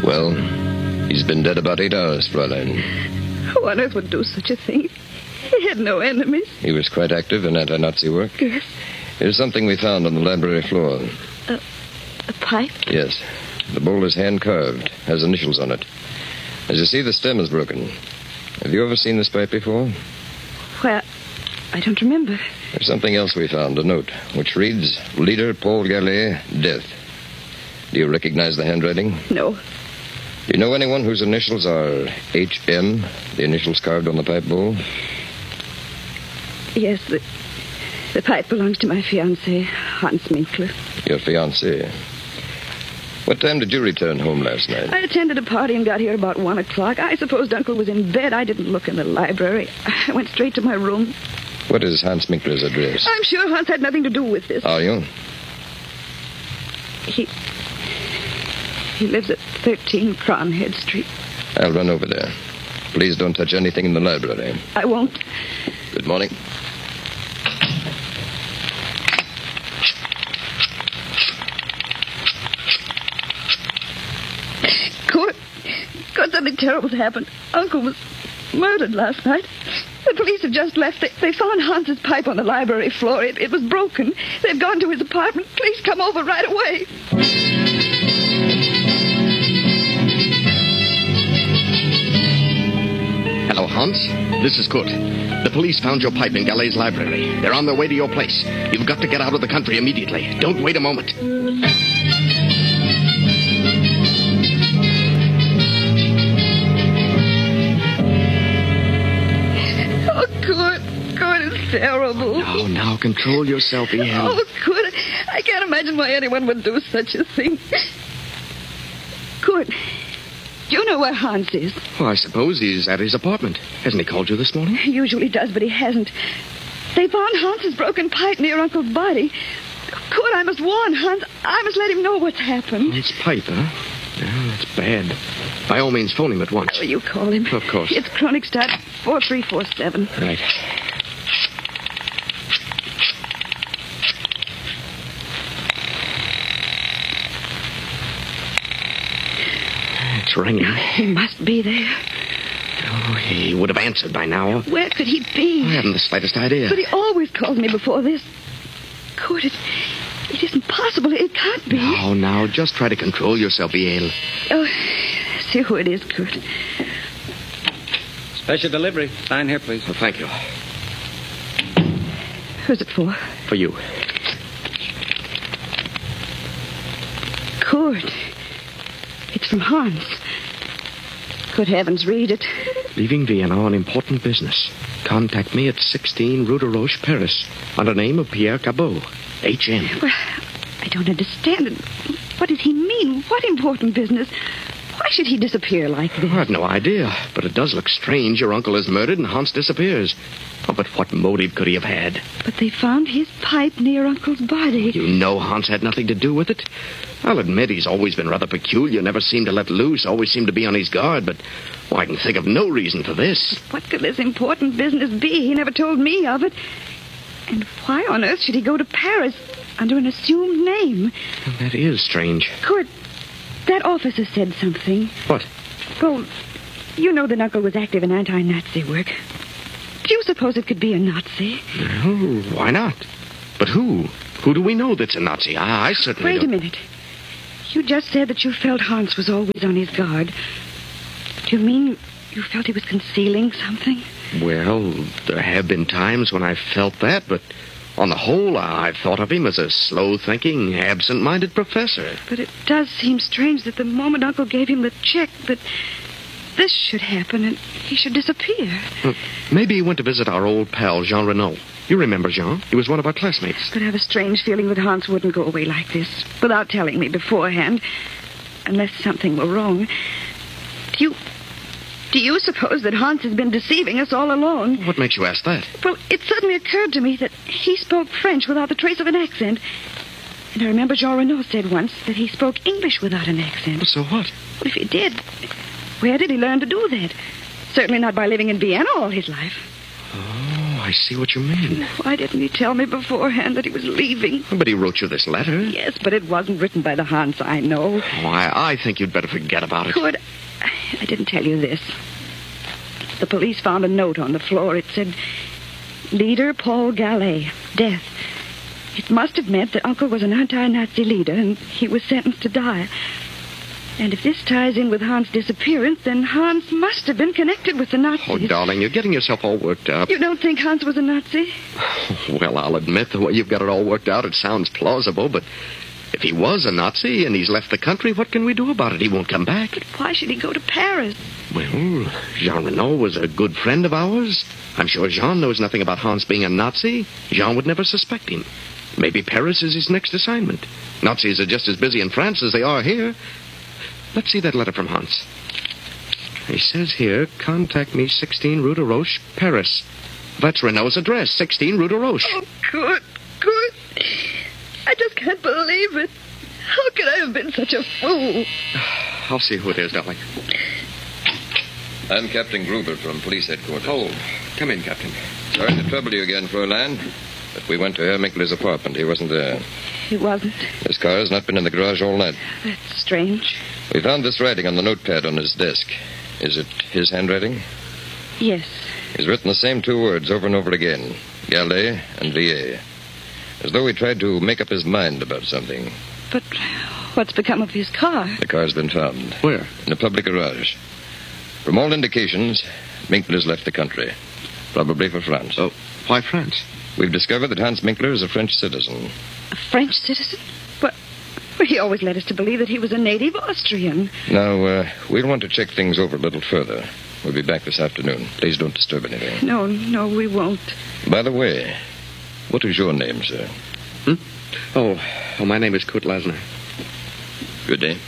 Well, he's been dead about 8 hours, Fräulein. Who on earth would do such a thing? He had no enemies. He was quite active in anti-Nazi work. Yes. Here's something we found on the library floor. A pipe? Yes. The bowl is hand-carved, has initials on it. As you see, the stem is broken. Have you ever seen this pipe before? Well, I don't remember. There's something else we found, a note, which reads, Leader Paul Gallet, death. Do you recognize the handwriting? No. Do you know anyone whose initials are H.M., the initials carved on the pipe bowl? Yes, the pipe belongs to my fiancé, Hans Minkler. Your fiancé. What time did you return home last night? I attended a party and got here about 1 o'clock. I supposed Uncle was in bed. I didn't look in the library. I went straight to my room. What is Hans Minkler's address? I'm sure Hans had nothing to do with this. Are you? He lives at 13 Cronhead Street. I'll run over there. Please don't touch anything in the library. I won't. Good morning. Court, something terrible's happened. Uncle was murdered last night. The police have just left. They found Hans's pipe on the library floor. It was broken. They've gone to his apartment. Please come over right away. Hello, Hans. This is Kurt. The police found your pipe in Gallet's library. They're on their way to your place. You've got to get out of the country immediately. Don't wait a moment. Kurt, it's terrible. Oh, now, control yourself, Ian. Oh, Kurt, I can't imagine why anyone would do such a thing. Kurt, do you know where Hans is? Well, I suppose he's at his apartment. Hasn't he called you this morning? He usually does, but he hasn't. They found Hans's broken pipe near Uncle's body. Kurt, I must warn Hans. I must let him know what's happened. His pipe, huh? Yeah, that's bad. By all means, phone him at once. Oh, you call him. Of course. It's Kronigstad 4347. Right. It's ringing. He must be there. Oh, he would have answered by now. Where could he be? I haven't the slightest idea. But he always called me before this. Kurt, it isn't possible. It can't be. Oh, now, just try to control yourself, Yale. Oh, see who it is, Kurt. Special delivery. Sign here, please. Oh, thank you. Who's it for? For you. Kurt. It's from Hans. Good heavens, read it. Leaving Vienna on important business. Contact me at 16 Rue de Roche, Paris, under name of Pierre Cabot, H.M. Well, I don't understand it. What does he mean? What important business? Why should he disappear like this? I've no idea, but it does look strange. Your uncle is murdered and Hans disappears. Oh, but what motive could he have had? But they found his pipe near Uncle's body. You know Hans had nothing to do with it. I'll admit he's always been rather peculiar, never seemed to let loose, always seemed to be on his guard, but I can think of no reason for this. What could this important business be? He never told me of it. And why on earth should he go to Paris under an assumed name? Well, that is strange. Kurt, that officer said something. What? Well, you know that Uncle was active in anti-Nazi work. Do you suppose it could be a Nazi? No, why not? But who? Who do we know that's a Nazi? I certainly Wait don't. a minute. You just said that you felt Hans was always on his guard. Do you mean you felt he was concealing something? Well, there have been times when I've felt that, but on the whole, I've thought of him as a slow-thinking, absent-minded professor. But it does seem strange that the moment Uncle gave him the check, that this should happen and he should disappear. Maybe he went to visit our old pal, Jean Renault. You remember Jean? He was one of our classmates. But I have a strange feeling that Hans wouldn't go away like this, without telling me beforehand, unless something were wrong. Do you suppose that Hans has been deceiving us all along? What makes you ask that? Well, it suddenly occurred to me that he spoke French without the trace of an accent. And I remember Jean Renault said once that he spoke English without an accent. So what? Well, if he did, where did he learn to do that? Certainly not by living in Vienna all his life. Oh, I see what you mean. Why didn't he tell me beforehand that he was leaving? But he wrote you this letter. Yes, but it wasn't written by the Hans I know. Oh, I think you'd better forget about it. Good. I didn't tell you this. The police found a note on the floor. It said, Leader Paul Gallet, death. It must have meant that Uncle was an anti-Nazi leader and he was sentenced to die. And if this ties in with Hans' disappearance, then Hans must have been connected with the Nazis. Oh, darling, you're getting yourself all worked up. You don't think Hans was a Nazi? Well, I'll admit the way you've got it all worked out, it sounds plausible, but if he was a Nazi and he's left the country, what can we do about it? He won't come back. But why should he go to Paris? Well, Jean Renault was a good friend of ours. I'm sure Jean knows nothing about Hans being a Nazi. Jean would never suspect him. Maybe Paris is his next assignment. Nazis are just as busy in France as they are here. Let's see that letter from Hans. He says here, contact me 16 Rue de Roche, Paris. That's Renault's address, 16 Rue de Roche. Oh, good. I just can't believe it. How could I have been such a fool? I'll see who it is, darling. I'm Captain Gruber from police headquarters. Oh, come in, Captain. Sorry to trouble you again, Fräulein, but we went to Herr Minkler's apartment. He wasn't there. He wasn't. His car has not been in the garage all night. That's strange. We found this writing on the notepad on his desk. Is it his handwriting? Yes. He's written the same two words over and over again. Gallet and Villiers. As though he tried to make up his mind about something. But what's become of his car? The car's been found. Where? In a public garage. From all indications, Minkler's left the country. Probably for France. Oh, why France? We've discovered that Hans Minkler is a French citizen. A French citizen? But he always led us to believe that he was a native Austrian. Now, we'll want to check things over a little further. We'll be back this afternoon. Please don't disturb anything. No, we won't. By the way, what is your name, sir? Oh, my name is Kurt Lasner. Good day.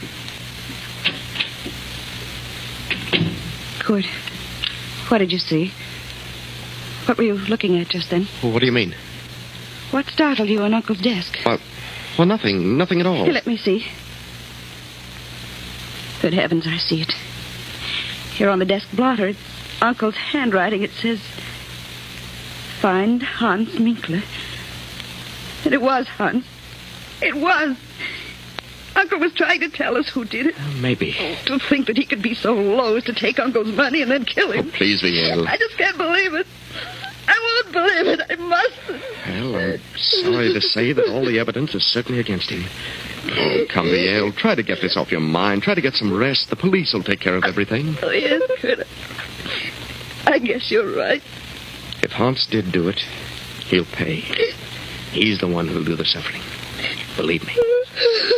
Good. What did you see? What were you looking at just then? What do you mean? What startled you on Uncle's desk? Well, nothing at all. Here, let me see. Good heavens, I see it. Here on the desk blotter, it's Uncle's handwriting. It says, Find Hans Minkler. And it was Hans. It was. Uncle was trying to tell us who did it. Maybe. To think that he could be so low as to take Uncle's money and then kill him. Oh, please, Viel. I just can't believe it. I won't believe it. I mustn't. Well, I'm sorry to say that all the evidence is certainly against him. Oh, come, Viel. Try to get this off your mind. Try to get some rest. The police will take care of everything. Oh, yes, good. I guess you're right. If Hans did do it, he'll pay. He's the one who'll do the suffering. Believe me.